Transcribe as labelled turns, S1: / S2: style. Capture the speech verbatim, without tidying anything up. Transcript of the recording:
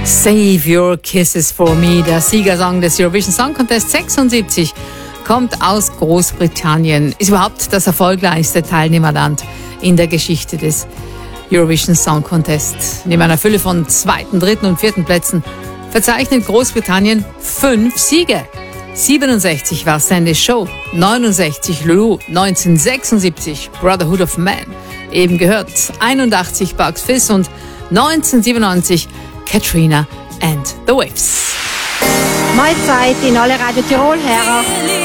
S1: Save Your Kisses for Me, der Siegersong des Eurovision Song Contest sechsundsiebzig, kommt aus Großbritannien, ist überhaupt das erfolgreichste Teilnehmerland in der Geschichte des Eurovision Song Contest. Neben einer Fülle von zweiten, dritten und vierten Plätzen verzeichnet Großbritannien fünf Siege. siebenundsechzig war Sandy's Show, neunundsechzig Lulu, neunzehnhundertsechsundsiebzig Brotherhood of Man, eben gehört, einundachtzig Bucks Fizz und neunzehnhundertsiebenundneunzig Katrina and the Waves.
S2: Mahlzeit in alle Radio Tirol Hörer.